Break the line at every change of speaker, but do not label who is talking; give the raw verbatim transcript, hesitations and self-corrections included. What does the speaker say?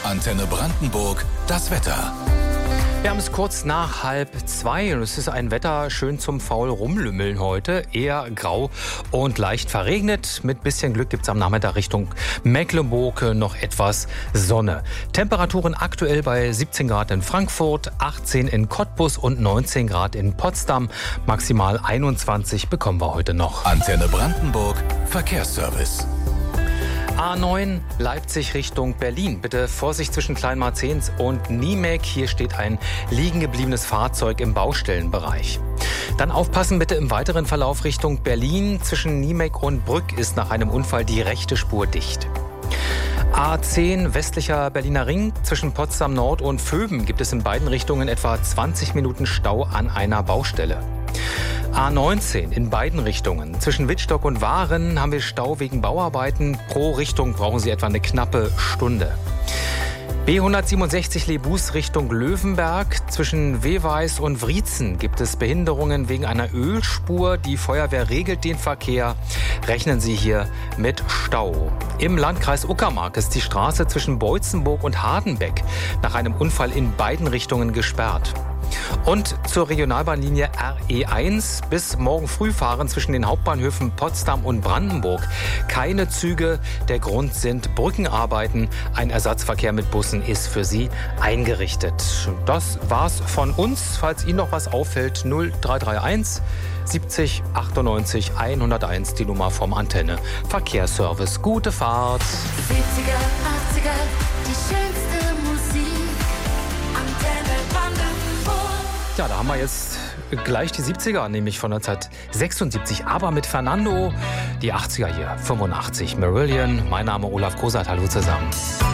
Antenne Brandenburg, das Wetter.
Wir haben es kurz nach halb zwei und es ist ein Wetter schön zum faul rumlümmeln heute. Eher grau und leicht verregnet. Mit bisschen Glück gibt es am Nachmittag Richtung Mecklenburg noch etwas Sonne. Temperaturen aktuell bei siebzehn Grad in Frankfurt, achtzehn in Cottbus und neunzehn Grad in Potsdam. Maximal einundzwanzig bekommen wir heute noch.
Antenne Brandenburg, Verkehrsservice.
A neun Leipzig Richtung Berlin. Bitte Vorsicht zwischen Kleinmarzens und Niemek. Hier steht ein liegen gebliebenes Fahrzeug im Baustellenbereich. Dann aufpassen bitte im weiteren Verlauf Richtung Berlin. Zwischen Niemek und Brück ist nach einem Unfall die rechte Spur dicht. A zehn westlicher Berliner Ring. Zwischen Potsdam Nord und Vöben gibt es in beiden Richtungen etwa zwanzig Minuten Stau an einer Baustelle. A neunzehn in beiden Richtungen. Zwischen Wittstock und Waren haben wir Stau wegen Bauarbeiten. Pro Richtung brauchen Sie etwa eine knappe Stunde. B hundertsiebenundsechzig Lebus Richtung Löwenberg. Zwischen Weweiß und Wriezen gibt es Behinderungen wegen einer Ölspur. Die Feuerwehr regelt den Verkehr. Rechnen Sie hier mit Stau. Im Landkreis Uckermark ist die Straße zwischen Beutzenburg und Hardenbeck nach einem Unfall in beiden Richtungen gesperrt. Und zur Regionalbahnlinie R E eins bis morgen früh fahren zwischen den Hauptbahnhöfen Potsdam und Brandenburg keine Züge. Der Grund sind Brückenarbeiten. Ein Ersatzverkehr mit Bussen ist für Sie eingerichtet. Das war's von uns. Falls Ihnen noch was auffällt, null drei drei eins siebzig achtundneunzig hunderteins, die Nummer vom Antenne Verkehrsservice. Gute Fahrt.
siebziger, achtziger, die schönste Musik. Antenne Brandenburg.
Ja, da haben wir jetzt gleich die siebziger, nämlich von neunzehnhundertsechsundsiebzig. Aber mit Fernando, die achtziger hier, fünfundachtzig. Marillion, mein Name Olaf Kosat, hallo zusammen.